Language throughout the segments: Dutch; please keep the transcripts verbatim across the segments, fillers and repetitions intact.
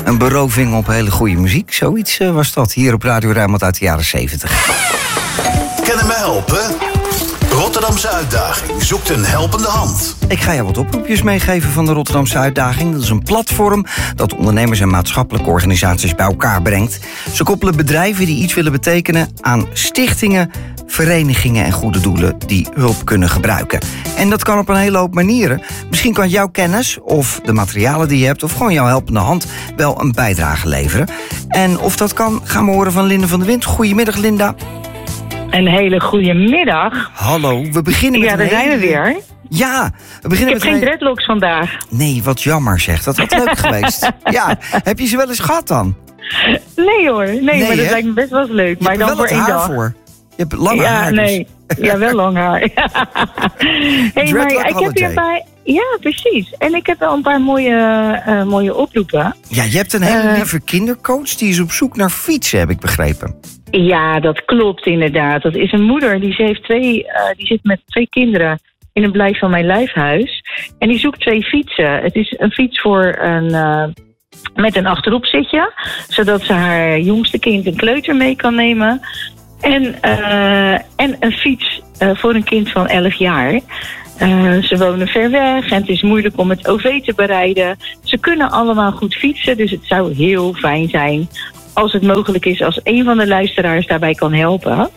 Een beroving op hele goede muziek. Zoiets uh, was dat hier op Radio Rijnmond uit de jaren zeventig. Kunnen me helpen? Rotterdamse Uitdaging zoekt een helpende hand. Ik ga je wat oproepjes meegeven van de Rotterdamse Uitdaging. Dat is een platform dat ondernemers en maatschappelijke organisaties bij elkaar brengt. Ze koppelen bedrijven die iets willen betekenen aan stichtingen, verenigingen en goede doelen die hulp kunnen gebruiken. En dat kan op een hele hoop manieren. Misschien kan jouw kennis of de materialen die je hebt of gewoon jouw helpende hand wel een bijdrage leveren. En of dat kan, gaan we horen van Linda van der Wind. Goedemiddag, Linda. Een hele goede middag. Hallo, we beginnen met Ja, daar zijn we weer. Ja, we beginnen Ik heb met geen een... dreadlocks vandaag. Nee, wat jammer zeg. Dat had leuk geweest. Ja, heb je ze wel eens gehad dan? Nee hoor, nee, Nee, maar dat hè? lijkt me best wel eens leuk. Je Maar hebt er dan wel voor het één haar dag. voor. Je hebt lang ja, haar dus. nee. Ja, wel lang haar. Hey, maar Dreadlock ik heb holiday. hier een paar... Ja, precies. En ik heb wel een paar mooie, uh, mooie oproepen. Ja, je hebt een hele Uh, lieve kindercoach. Die is op zoek naar fietsen, heb ik begrepen. Ja, dat klopt inderdaad. Dat is een moeder, die, ze heeft twee, uh, die zit met twee kinderen in een Blijf van Mijn Lijfhuis. En die zoekt twee fietsen. Het is een fiets voor een... Uh, met een achteropzitje, zodat ze haar jongste kind een kleuter mee kan nemen. En, uh, en een fiets uh, voor een kind van elf jaar. Uh, ze wonen ver weg en het is moeilijk om het O V te bereiden. Ze kunnen allemaal goed fietsen, dus het zou heel fijn zijn als het mogelijk is als een van de luisteraars daarbij kan helpen.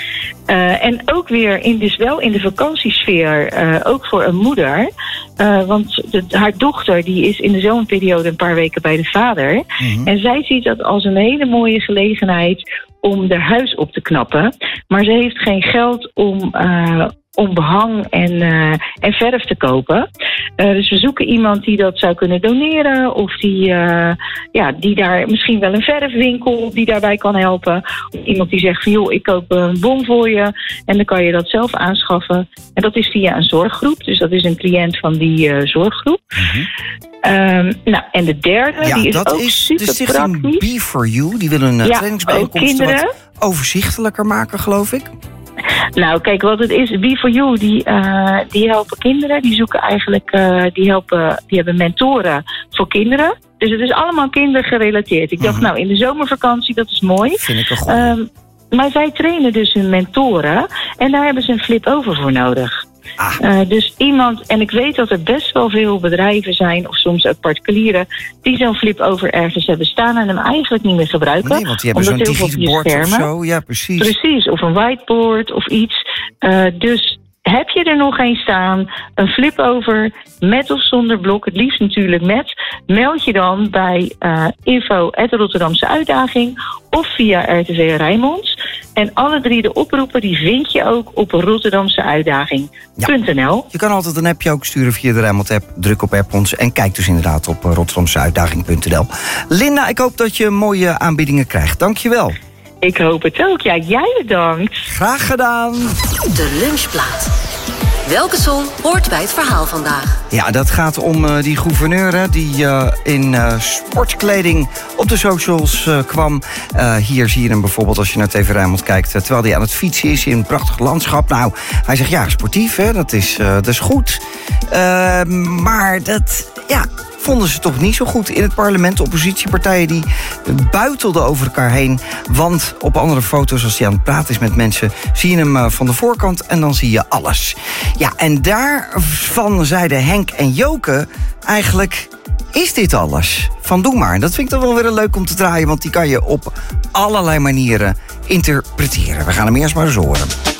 Uh, en ook weer in, dus wel in de vakantiesfeer, uh, ook voor een moeder. Uh, want de, haar dochter die is in de zomerperiode een paar weken bij de vader. Mm-hmm. En zij ziet dat als een hele mooie gelegenheid om haar huis op te knappen. Maar ze heeft geen geld om... Uh, om behang en, uh, en verf te kopen. Uh, dus we zoeken iemand die dat zou kunnen doneren. Of die, uh, ja, die daar misschien wel een verfwinkel die daarbij kan helpen. Of iemand die zegt van joh, ik koop een bon voor je. En dan kan je dat zelf aanschaffen. En dat is via een zorggroep. Dus dat is een cliënt van die uh, zorggroep. Mm-hmm. Um, nou, en de derde, ja, die is dat ook is super de stichting praktisch. Be For You. Die willen een ja, trainingsbijeenkomsten wat overzichtelijker maken, geloof ik. Nou, kijk, wat het is, Be For You, die, uh, die helpen kinderen. Die zoeken eigenlijk, uh, die, helpen, die hebben mentoren voor kinderen. Dus het is allemaal kindergerelateerd. Ik dacht, mm-hmm. nou, in de zomervakantie, dat is mooi. Vind ik een goed. Um, maar zij trainen dus hun mentoren. En daar hebben ze een flip-over voor nodig. Ah. Uh, dus iemand, en ik weet dat er best wel veel bedrijven zijn, of soms ook particulieren, die zo'n flip-over ergens hebben staan en hem eigenlijk niet meer gebruiken. Nee, want die hebben zo'n digibord of zo. Ja, precies. Precies, of een whiteboard of iets. Uh, dus heb je er nog een staan, een flip-over met of zonder blok, het liefst natuurlijk met, meld je dan bij uh, info at Rotterdamse Uitdaging of via R T V Rijnmond. En alle drie de oproepen die vind je ook op rotterdamse uitdaging punt n l. Ja, je kan altijd een appje ook sturen via de Rijnmond app. Druk op app ons en kijk dus inderdaad op rotterdamse uitdaging punt n l. Linda, ik hoop dat je mooie aanbiedingen krijgt. Dank je wel. Ik hoop het ook. Ja, jij bedankt. Graag gedaan. De lunchplaat. Welke song hoort bij het verhaal vandaag? Ja, dat gaat om uh, die gouverneur hè, die uh, in uh, sportkleding op de socials uh, kwam. Uh, hier zie je hem bijvoorbeeld als je naar T V Rijnmond kijkt, uh, terwijl hij aan het fietsen is in een prachtig landschap. Nou, hij zegt ja, sportief, hè, dat, is, uh, dat is goed. Uh, maar dat, ja... vonden ze toch niet zo goed in het parlement. De oppositiepartijen die buitelden over elkaar heen. Want op andere foto's, als hij aan het praten is met mensen, zie je hem van de voorkant en dan zie je alles. Ja, en daarvan zeiden Henk en Joke eigenlijk, is dit alles? Van doe maar. Dat vind ik toch wel weer leuk om te draaien, want die kan je op allerlei manieren interpreteren. We gaan hem eerst maar eens horen.